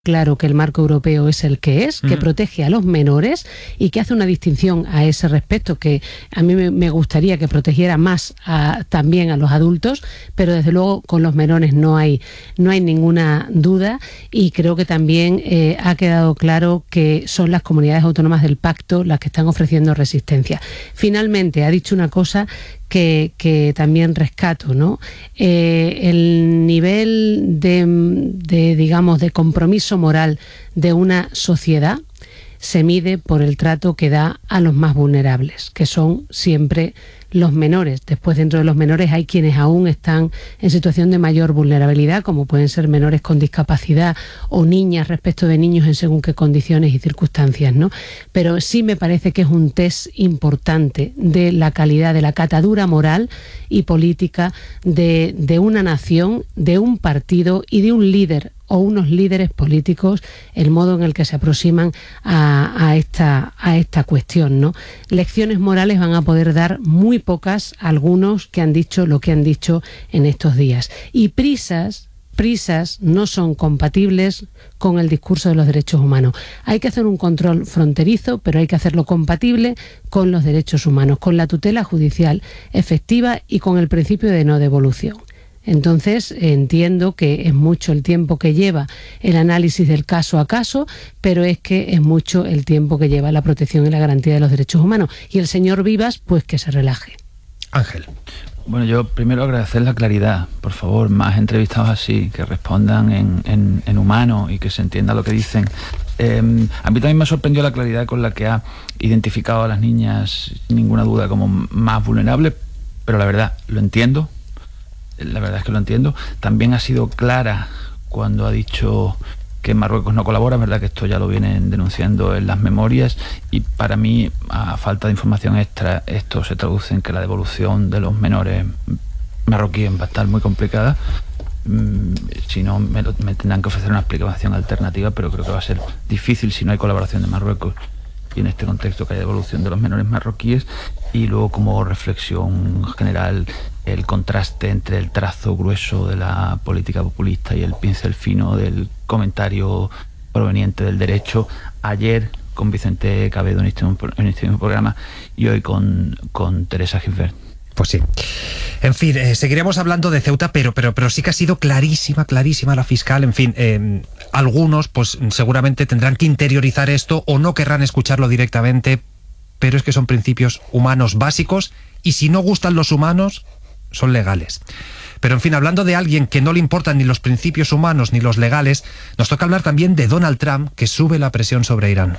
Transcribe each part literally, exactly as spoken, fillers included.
claro que el marco europeo es el que es, que uh-huh. protege a los menores y que hace una distinción a ese respecto, que a mí me, me gustaría que protegiera más a, también a los adultos, pero desde luego con los menores no hay, no hay ninguna duda, y creo que también eh, ha quedado claro que son las comunidades autónomas del pacto las que están ofreciendo resistencia. Finalmente, ha dicho una cosa Que, que también rescato, ¿no? Eh, el nivel de, de, digamos, de compromiso moral de una sociedad se mide por el trato que da a los más vulnerables, que son siempre los menores. Después, dentro de los menores hay quienes aún están en situación de mayor vulnerabilidad, como pueden ser menores con discapacidad o niñas respecto de niños en según qué condiciones y circunstancias, ¿no? Pero sí me parece que es un test importante de la calidad, de la catadura moral y política de, de una nación, de un partido y de un líder o unos líderes políticos, el modo en el que se aproximan a, a, esta, a esta cuestión, ¿no? Lecciones morales van a poder dar muy pocas algunos que han dicho lo que han dicho en estos días. Y prisas, prisas no son compatibles con el discurso de los derechos humanos. Hay que hacer un control fronterizo, pero hay que hacerlo compatible con los derechos humanos, con la tutela judicial efectiva y con el principio de no devolución. Entonces, entiendo que es mucho el tiempo que lleva el análisis del caso a caso, pero es que es mucho el tiempo que lleva la protección y la garantía de los derechos humanos. Y el señor Vivas, pues que se relaje. Ángel. Bueno, yo primero agradecer la claridad. Por favor, más entrevistados así, que respondan en, en, en humano y que se entienda lo que dicen. Eh, a mí también me sorprendió la claridad con la que ha identificado a las niñas, sin ninguna duda, como más vulnerables, pero la verdad, lo entiendo. La verdad es que lo entiendo. También ha sido clara cuando ha dicho que Marruecos no colabora, verdad que esto ya lo vienen denunciando en las memorias, y para mí, a falta de información extra, esto se traduce en que la devolución de los menores marroquíes va a estar muy complicada. Si no, me, lo, me tendrán que ofrecer una explicación alternativa, pero creo que va a ser difícil si no hay colaboración de Marruecos y en este contexto que haya devolución de los menores marroquíes. Y luego, como reflexión general, el contraste entre el trazo grueso de la política populista y el pincel fino del comentario proveniente del derecho, ayer con Vicente Cabedo en este, en este mismo programa y hoy con, con Teresa Gisbert. Pues sí. En fin, eh, seguiremos hablando de Ceuta, pero, pero, pero sí que ha sido clarísima, clarísima la fiscal. En fin, eh, algunos pues seguramente tendrán que interiorizar esto o no querrán escucharlo directamente, pero es que son principios humanos básicos y si no gustan los humanos, son legales. Pero en fin, hablando de alguien que no le importan ni los principios humanos ni los legales, nos toca hablar también de Donald Trump, que sube la presión sobre Irán.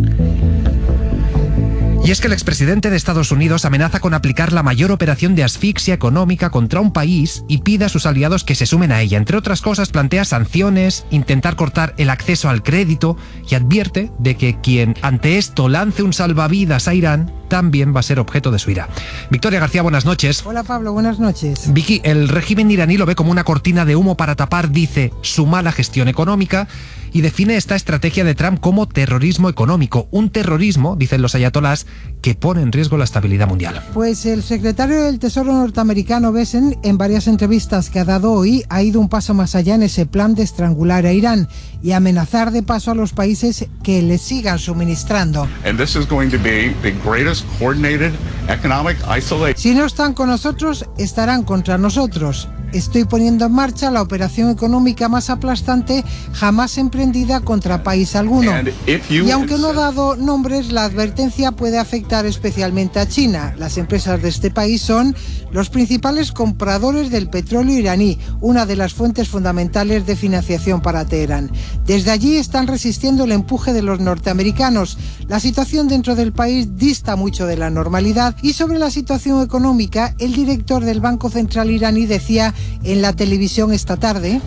Y es que el expresidente de Estados Unidos amenaza con aplicar la mayor operación de asfixia económica contra un país y pide a sus aliados que se sumen a ella. Entre otras cosas, plantea sanciones, intentar cortar el acceso al crédito y advierte de que quien ante esto lance un salvavidas a Irán también va a ser objeto de su ira. Victoria García, buenas noches. Hola Pablo, buenas noches. Vicky, el régimen iraní lo ve como una cortina de humo para tapar, dice, su mala gestión económica y define esta estrategia de Trump como terrorismo económico. Un terrorismo, dicen los ayatolás, que pone en riesgo la estabilidad mundial. Pues el secretario del Tesoro norteamericano Bessent, en varias entrevistas que ha dado hoy, ha ido un paso más allá en ese plan de estrangular a Irán y amenazar de paso a los países que le sigan suministrando. And this is going to be the greatest coordinated economic isolation. Si no están con nosotros, estarán contra nosotros. Estoy poniendo en marcha la operación económica más aplastante jamás emprendida contra país alguno. Y aunque no ha dado nombres, la advertencia puede afectar especialmente a China. Las empresas de este país son los principales compradores del petróleo iraní, una de las fuentes fundamentales de financiación para Teherán. Desde allí están resistiendo el empuje de los norteamericanos. La situación dentro del país dista mucho de la normalidad y sobre la situación económica, el director del Banco Central iraní decía en la televisión esta tarde: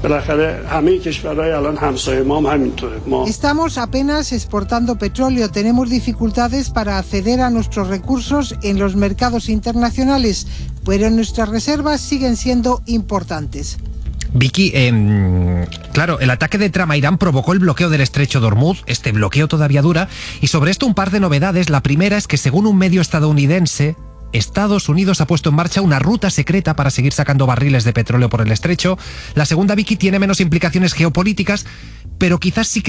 estamos apenas exportando petróleo, tenemos dificultades para acceder a nuestros recursos en los mercados internacionales, pero nuestras reservas siguen siendo importantes. Vicky, eh, claro, el ataque de Trump a Irán provocó el bloqueo del estrecho de Hormuz. Este bloqueo todavía dura. Y sobre esto un par de novedades. La primera es que según un medio estadounidense, Estados Unidos ha puesto en marcha una ruta secreta para seguir sacando barriles de petróleo por el estrecho. La segunda, Vicky, tiene menos implicaciones geopolíticas, pero quizás sí que